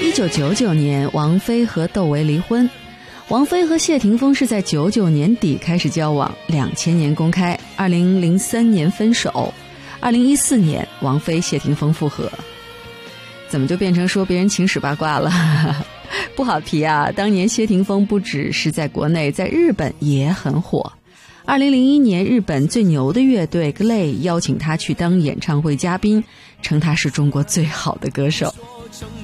1999年，王菲和窦唯离婚。王菲和谢霆锋是在99年底开始交往，2000年公开，2003年分手，2014年王菲谢霆锋复合。怎么就变成说别人情史八卦了？不好提啊，当年谢霆锋不只是在国内，在日本也很火。2001年，日本最牛的乐队 GLAY 邀请他去当演唱会嘉宾，称他是中国最好的歌手。